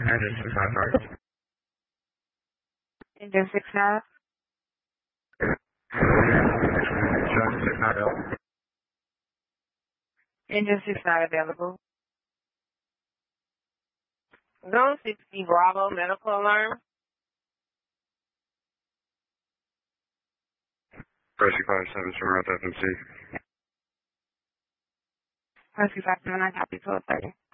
Engine 695. Engine 6-9. John 690. Engine 6-9 available. Zone 60 Bravo medical alarm. Rescue 57 Summer FMC. Rescue 579, copy 1230.